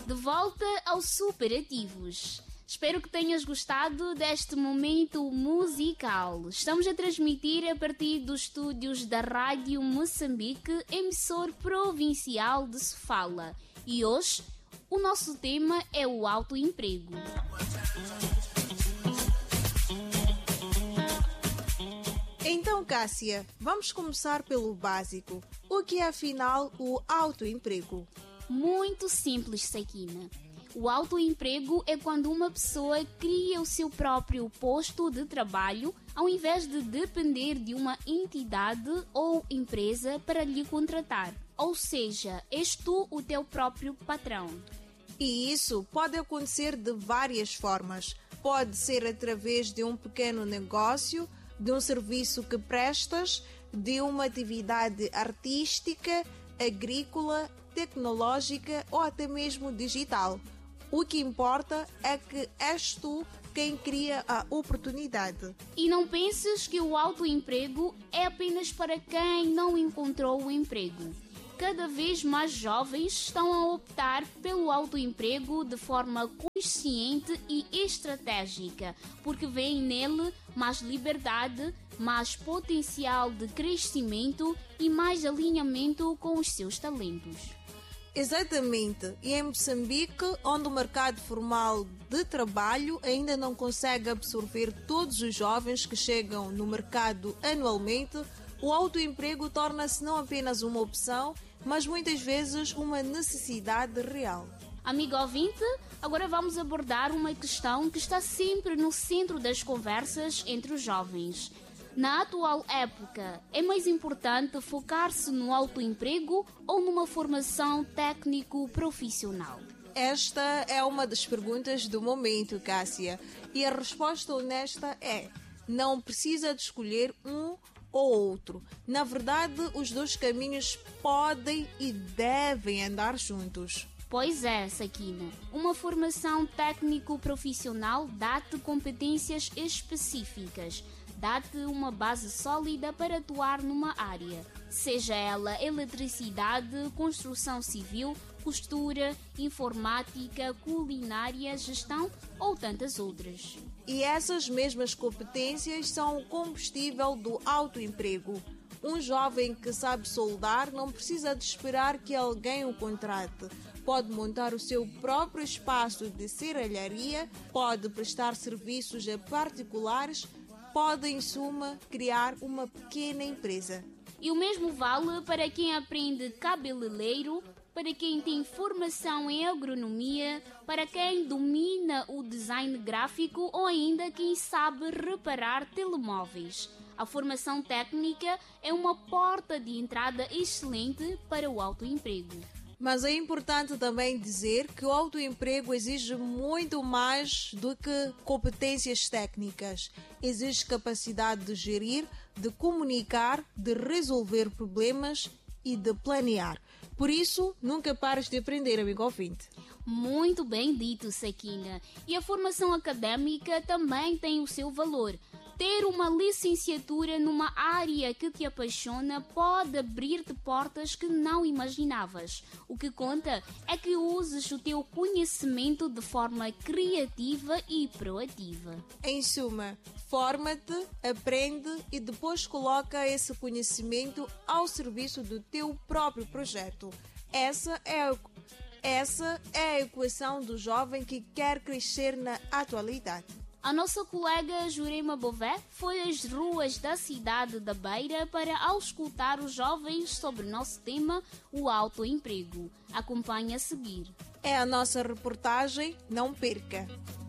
De volta aos Superativos. Espero que tenhas gostado deste momento musical. Estamos a transmitir a partir dos estúdios da Rádio Moçambique, emissor provincial de Sofala. E hoje, o nosso tema é o autoemprego. Então, Cássia, vamos começar pelo básico. O que é, afinal, o autoemprego? Muito simples, Sakina. O autoemprego é quando uma pessoa cria o seu próprio posto de trabalho ao invés de depender de uma entidade ou empresa para lhe contratar. Ou seja, és tu o teu próprio patrão. E isso pode acontecer de várias formas. Pode ser através de um pequeno negócio, de um serviço que prestas, de uma atividade artística, agrícola, tecnológica ou até mesmo digital. O que importa é que és tu quem cria a oportunidade. E não penses que o autoemprego é apenas para quem não encontrou o emprego. Cada vez mais jovens estão a optar pelo autoemprego de forma consciente e estratégica, porque veem nele mais liberdade, mais potencial de crescimento e mais alinhamento com os seus talentos. Exatamente, e em Moçambique, onde o mercado formal de trabalho ainda não consegue absorver todos os jovens que chegam no mercado anualmente, o autoemprego torna-se não apenas uma opção, mas muitas vezes uma necessidade real. Amigo ouvinte, agora vamos abordar uma questão que está sempre no centro das conversas entre os jovens. Na atual época, é mais importante focar-se no autoemprego ou numa formação técnico-profissional? Esta é uma das perguntas do momento, Cássia, e a resposta honesta é: não precisa de escolher um ou outro. Na verdade, os dois caminhos podem e devem andar juntos. Pois é, Sakina. Uma formação técnico-profissional dá-te competências específicas, dá-te uma base sólida para atuar numa área, seja ela eletricidade, construção civil, costura, informática, culinária, gestão ou tantas outras. E essas mesmas competências são o combustível do autoemprego. Um jovem que sabe soldar não precisa de esperar que alguém o contrate. Pode montar o seu próprio espaço de serralharia, pode prestar serviços a particulares, pode, em suma, criar uma pequena empresa. E o mesmo vale para quem aprende cabeleireiro, para quem tem formação em agronomia, para quem domina o design gráfico ou ainda quem sabe reparar telemóveis. A formação técnica é uma porta de entrada excelente para o autoemprego. Mas é importante também dizer que o autoemprego exige muito mais do que competências técnicas. Exige capacidade de gerir, de comunicar, de resolver problemas e de planear. Por isso, nunca pares de aprender, amigo ouvinte. Muito bem dito, Sakina. E a formação académica também tem o seu valor. Ter uma licenciatura numa área que te apaixona pode abrir-te portas que não imaginavas. O que conta é que uses o teu conhecimento de forma criativa e proativa. Em suma, forma-te, aprende e depois coloca esse conhecimento ao serviço do teu próprio projeto. Essa é a equação do jovem que quer crescer na atualidade. A nossa colega Jurema Bové foi às ruas da cidade da Beira para auscultar os jovens sobre o nosso tema, o autoemprego. Acompanhe a seguir. É a nossa reportagem, não perca!